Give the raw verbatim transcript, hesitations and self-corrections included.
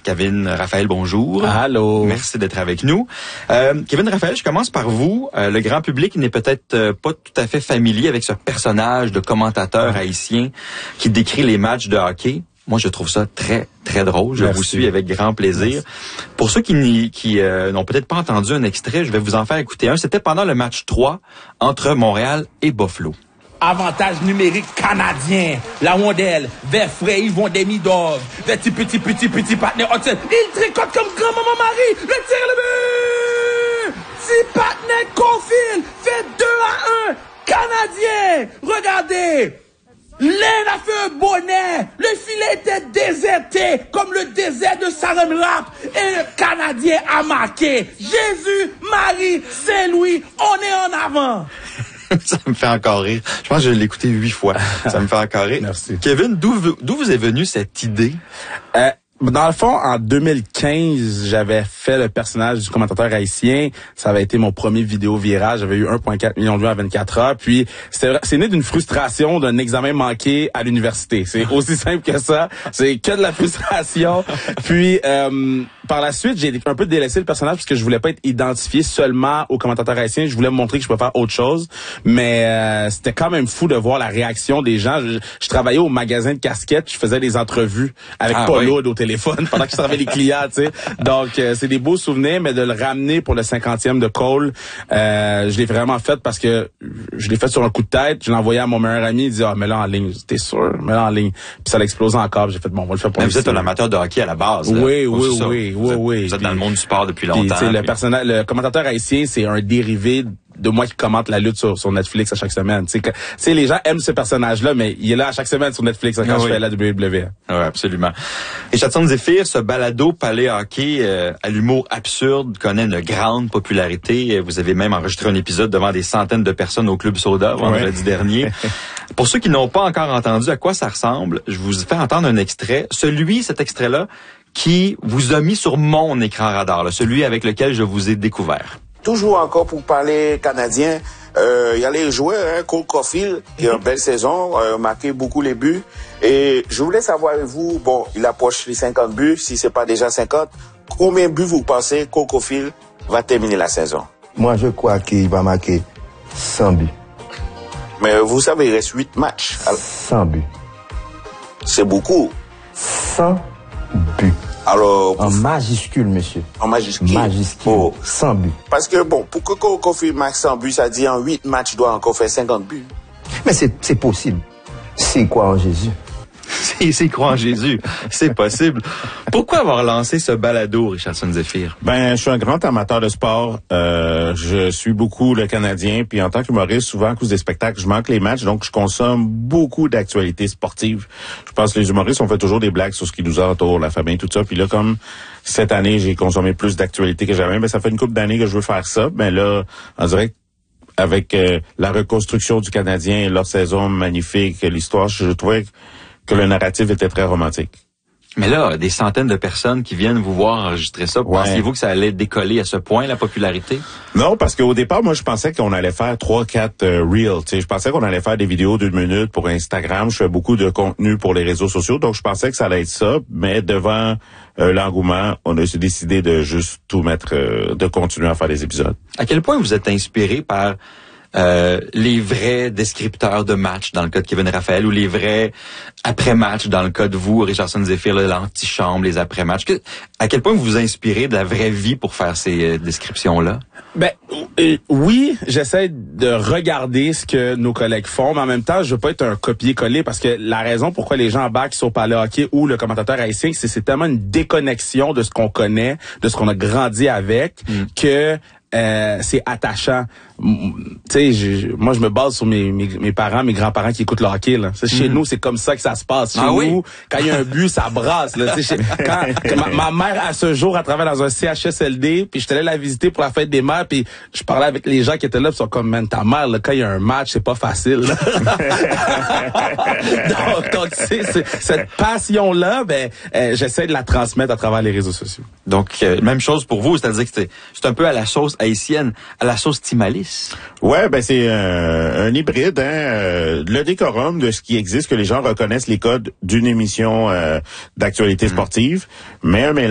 Kevin Raphaël, bonjour. Allô. Merci d'être avec nous. Euh, Kevin Raphaël, je commence par vous. Euh, le grand public n'est peut-être euh, pas tout à fait familier avec ce personnage de commentateur haïtien qui décrit les matchs de hockey. Moi, je trouve ça très, très drôle. Je Merci. vous suis avec grand plaisir. Merci. Pour ceux qui, n'y, qui euh, n'ont peut-être pas entendu un extrait, je vais vous en faire écouter un. C'était pendant le match trois entre Montréal et Buffalo. Avantage numérique canadien. La rondelle vers Frey, Yvon Demidov. Vers petit, petit, petit, petit partenaire. Il tricote comme grand-maman Marie. Le tir, le but! Si partenaire Caulfield fait deux à un. Canadien! Regardez! L'aine a fait un bonnet. Le filet était déserté comme le désert de Sarenrap. Et le Canadien a marqué. Jésus, Marie, Saint-Louis, on est en avant. Ça me fait encore rire. Je pense que je l'ai écouté huit fois. Ça me fait encore rire. Merci. Kevin, d'où, d'où vous est venue cette idée? Euh, Dans le fond, en deux mille quinze, j'avais fait le personnage du commentateur haïtien. Ça avait été mon premier vidéo virale. J'avais eu un virgule quatre million de vues à vingt-quatre heures. Puis, c'est, c'est né d'une frustration d'un examen manqué à l'université. C'est aussi simple que ça. C'est que de la frustration. Puis, euh, par la suite, j'ai un peu délaissé le personnage parce que je voulais pas être identifié seulement au commentateur haïtien. Je voulais me montrer que je peux faire autre chose. Mais euh, c'était quand même fou de voir la réaction des gens. Je, je travaillais au magasin de casquettes. Je faisais des entrevues avec ah, Paul oui. Hood au téléphone pendant que je servais les clients, tu sais. Donc, euh, c'est des beaux souvenirs, mais de le ramener pour le cinquantième de Cole, euh, je l'ai vraiment fait parce que je l'ai fait sur un coup de tête. Je l'ai envoyé à mon meilleur ami. Il dit, ah, mets-le en ligne. T'es sûr? Mets-le en ligne. Puis ça l'a explosé encore. J'ai fait, bon, on va le faire pour Mais lui. vous êtes un amateur de hockey à la base. Là. Oui, oh, oui, oui, oui, vous êtes, oui. Vous êtes puis, dans le monde du sport depuis puis, longtemps. Le, puis... personnage, le commentateur haïtien, c'est un dérivé de moi qui commente la lutte sur, sur Netflix à chaque semaine. Tu sais, les gens aiment ce personnage-là, mais il est là à chaque semaine sur Netflix quand ah, je oui. fais la W W E. Oui, absolument. Richardson Zephyr, ce balado palais hockey euh, à l'humour absurde connaît une grande popularité. Vous avez même enregistré un épisode devant des centaines de personnes au Club Soda vendredi ouais. dernier. Pour ceux qui n'ont pas encore entendu à quoi ça ressemble, je vous fais entendre un extrait. Celui, cet extrait-là, qui vous a mis sur mon écran radar, là, celui avec lequel je vous ai découvert. Toujours encore pour parler canadien, euh, il y a les joueurs, hein, Cole Caulfield, qui a une belle saison, euh, marqué beaucoup les buts. Et je voulais savoir avec vous, bon, il approche les cinquante buts, si c'est pas déjà cinquante, combien de buts vous pensez Cole Caulfield va terminer la saison? Moi, je crois qu'il va marquer cent buts. Mais vous savez, il reste huit matchs. cent buts. C'est beaucoup. cent buts. Alors, en majuscule, monsieur. En majuscule. Majuscule. Oh. cent buts. Parce que, bon, pour que Cole Caulfield marque cent buts, ça dit en huit matchs, il doit encore faire cinquante buts. Mais c'est, c'est possible. S'il croit en Jésus. S'il croit en Jésus, c'est possible. Pourquoi avoir lancé ce balado, Richardson Zephyr? Ben, je suis un grand amateur de sport. Euh, je suis beaucoup le Canadien, puis en tant qu'humoriste, souvent à cause des spectacles, je manque les matchs, donc je consomme beaucoup d'actualités sportives. Je pense que les humoristes, on fait toujours des blagues sur ce qui nous entoure, la famille, tout ça. Puis là, comme cette année, j'ai consommé plus d'actualités que jamais, ben ça fait une couple d'années que je veux faire ça. Ben là, on dirait que avec euh, la reconstruction du Canadien, leur saison magnifique, l'histoire, je, je trouvais que le narratif était très romantique. Mais là, des centaines de personnes qui viennent vous voir enregistrer ça, ouais. Pensiez-vous que ça allait décoller à ce point, la popularité? Non, parce qu'au départ, moi, je pensais qu'on allait faire trois, quatre euh, reels. Tu sais, je pensais qu'on allait faire des vidéos d'une minute pour Instagram. Je fais beaucoup de contenu pour les réseaux sociaux, donc je pensais que ça allait être ça. Mais devant euh, l'engouement, on a décidé de juste tout mettre, euh, de continuer à faire des épisodes. À quel point vous êtes inspiré par Euh, les vrais descripteurs de match dans le cas de Kevin Raphaël ou les vrais après-match dans le cas de vous, Richardson Zephyr, l'antichambre, les après-matchs. Que, à quel point vous vous inspirez de la vraie vie pour faire ces euh, descriptions-là? Ben euh, oui, j'essaie de regarder ce que nos collègues font, mais en même temps, je veux pas être un copier-coller parce que la raison pourquoi les gens embarquent sur Palais Hockey ou le commentateur haïtien, c'est c'est tellement une déconnexion de ce qu'on connaît, de ce qu'on a grandi avec, mm. que Euh, c'est attachant. Tu sais, moi je me base sur mes, mes mes parents, mes grands-parents qui écoutent le hockey là. C'est, chez mm. nous, c'est comme ça que ça se passe. Chez ah, nous, oui? Quand il y a un but, ça brasse là. Chez, quand, quand ma, ma mère à ce jour, elle travaille dans un C H S L D, puis j'étais allé la visiter pour la fête des mères, puis je parlais avec les gens qui étaient là, puis ils sont comme man, ta mère là, quand il y a un match, c'est pas facile. donc, donc c'est, c'est, cette passion là, ben euh, j'essaie de la transmettre à travers les réseaux sociaux. Donc euh, même chose pour vous, c'est-à-dire que c'est, c'est un peu à la sauce haïtienne, à la sauce Timalis. Ouais, ben c'est euh, un hybride, hein, euh, le décorum de ce qui existe, que les gens reconnaissent les codes d'une émission euh, d'actualité sportive, mais un mélange